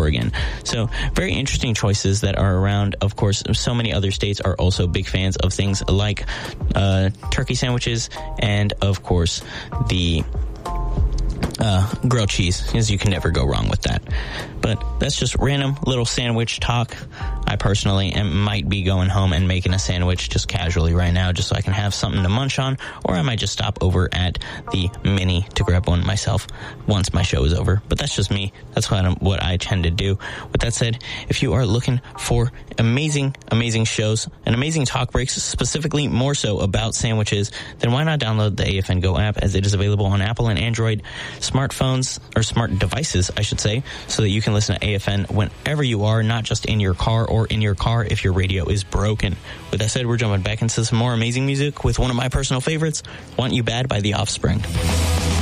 Oregon. So very interesting choices that are around. Of course, so many other states are also big fans of things like turkey sandwiches and, of course, the grilled cheese, because you can never go wrong with that. But that's just random little sandwich talk. I personally might be going home and making a sandwich just casually right now, just so I can have something to munch on, or I might just stop over at the Mini to grab one myself once my show is over. But that's just me. That's what I tend to do. With that said, if you are looking for amazing shows and amazing talk breaks, specifically more so about sandwiches, then why not download the AFN Go app, as it is available on Apple and Android smartphones, or smart devices, I should say, so that you can listen to AFN whenever you are, not just in your car or in your car if your radio is broken. With that said, we're jumping back into some more amazing music with one of my personal favorites, Want You Bad by The Offspring.